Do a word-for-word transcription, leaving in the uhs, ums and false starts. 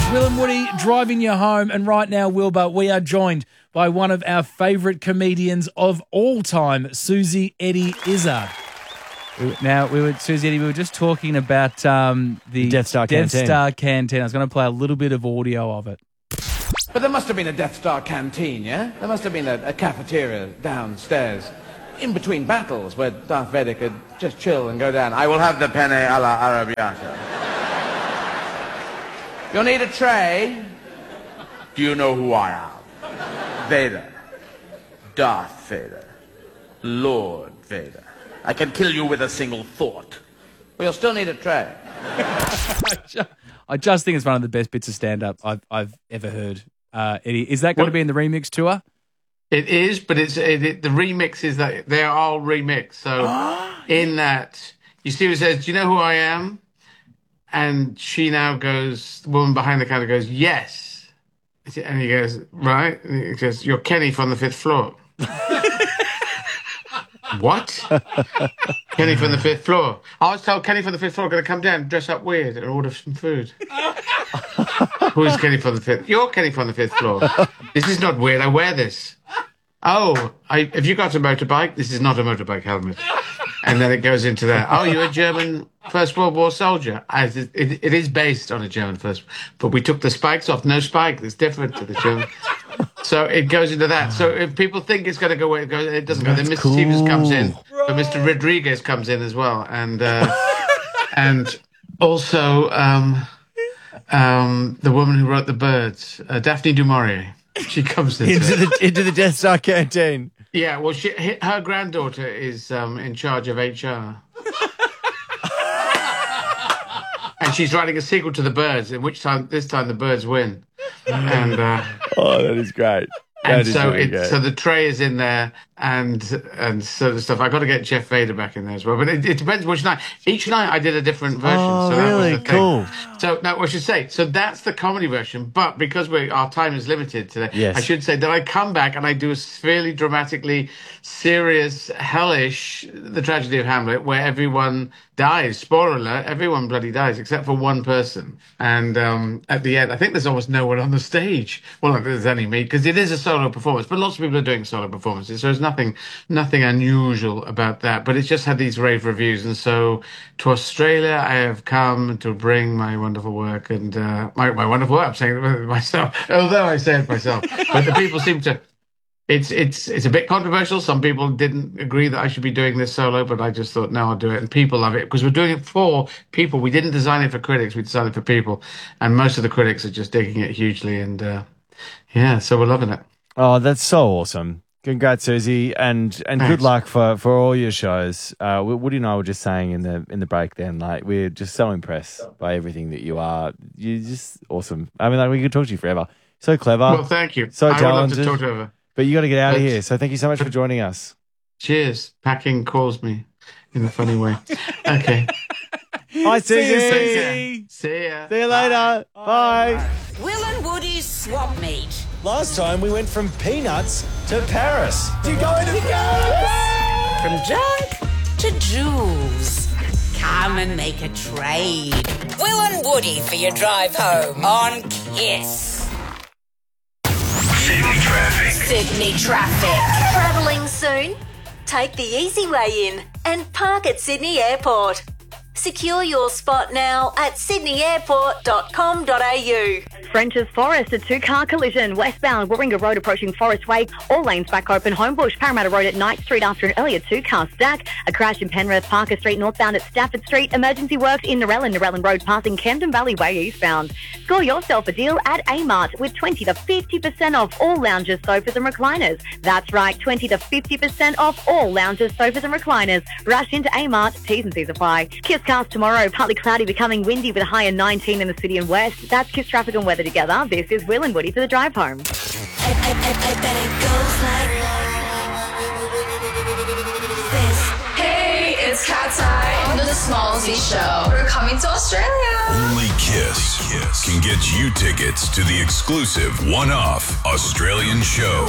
Will and Woody driving you home. And right now, Wilbur, we are joined by one of our favourite comedians of all time, Susie Eddie Izzard. Now, we were Susie Eddie, we were just talking about um, the Death Star Death Canteen. Star Canteen. I was going to play a little bit of audio of it. But there must have been a Death Star canteen, yeah? There must have been a, a cafeteria downstairs, in between battles, where Darth Vader could just chill and go down. I will have the penne alla arrabbiata. You'll need a tray. Do you know who I am? Vader. Darth Vader. Lord Vader. I can kill you with a single thought. But you'll still need a tray. I just think it's one of the best bits of stand-up I've, I've ever heard. Uh, Eddie, is that going to be in the remix tour? It is, but it's it, it, the remix is that they're all remixed. So in that, you see, it says, "Do you know who I am?" And she now goes, the woman behind the counter goes, "Yes," and he goes, "Right," and he goes, "You're Kenny from the fifth floor." What? Kenny from the fifth floor. I was told Kenny from the fifth floor going to come down, dress up weird, and order some food. Who is Kenny from the fifth? You're Kenny from the fifth floor. This is not weird. I wear this. Oh, I, have you got a motorbike? This is not a motorbike helmet. And then it goes into that. Oh, you're a German First World War soldier. I, it, it is based on a German First, but we took the spikes off. No spike. It's different to the German. So it goes into that. So if people think it's going to go where it goes, it doesn't go. Then Mister cool. Stevens comes in, but Mister Rodriguez comes in as well, and uh, and also um, um, the woman who wrote The Birds, uh, Daphne du Maurier. She comes into, into the into the Death Star Canteen. Yeah, well, she, her granddaughter is um, in charge of H R. And she's writing a sequel to The Birds, in which time this time the Birds win. And uh, oh, that is great. That and is so really it, good. so the tray is in there, and and sort of stuff. I got to get Jeff Vader back in there as well. But it, it depends which night. Each night I did a different version. Oh, so that really? was the Cool. thing. So now I should say, so that's the comedy version. But because we our time is limited today, Yes. I should say that I come back and I do a fairly dramatically serious, hellish, The Tragedy of Hamlet, where everyone dies. Spoiler alert: everyone bloody dies except for one person. And um, at the end, I think there's almost no one on the stage. Well, if there's only me, because it is a solo performance. But lots of people are doing solo performances, so there's nothing, nothing unusual about that. But it's just had these rave reviews, and so to Australia, I have come to bring my wonderful work and uh, my my wonderful work. I'm saying it myself, although I say it myself. But the people seem to. It's it's it's a bit controversial. Some people didn't agree that I should be doing this solo, but I just thought, no, I'll do it. And people love it because we're doing it for people. We didn't design it for critics. We designed it for people. And most of the critics are just digging it hugely. And uh, yeah, so we're loving it. Oh, that's so awesome. Congrats, Susie, and and Thanks. good luck for, for all your shows. Uh, Woody and I were just saying in the in the break then, like, we're just so impressed by everything that you are. You're just awesome. I mean, like, we could talk to you forever. So clever. Well, thank you. So I would love to talented. talk to her. But you got to get out of Let's- here. So thank you so much for joining us. Cheers. Packing calls me in a funny way. Okay. Bye, Susie. Susie. See ya. See you later. Bye. Bye. Will and Woody's swap meet. Last time we went from peanuts to Paris. Do you go into From junk to jewels. Come and make a trade. Will and Woody for your drive home on Kiss. Sydney traffic. Sydney traffic. Travelling soon? Take the easy way in and park at Sydney Airport. Secure your spot now at sydney airport dot com dot a u. French's Forest, a two-car collision. Westbound, Warringah Road approaching Forest Way. All lanes back open. Homebush, Parramatta Road at Knight Street after an earlier two-car stack. A crash in Penrith, Parker Street northbound at Stafford Street. Emergency works in Narellan, Narellan Road passing Camden Valley Way eastbound. Score yourself a deal at A-Mart with twenty to fifty percent off all lounges, sofas and recliners. That's right, twenty to fifty percent off all lounges, sofas and recliners. Rush into A-Mart. T's and C's apply. Kiss cast tomorrow. Partly cloudy, becoming windy with a high of nineteen in the city and west. That's Kiss traffic and weather together. This is Will and Woody for the drive home. I, I, I, I bet it goes like this. Hey, it's Cat's Eye on the Smallsy Show. We're coming to Australia. Only Kiss, Kiss can get you tickets to the exclusive one-off Australian show.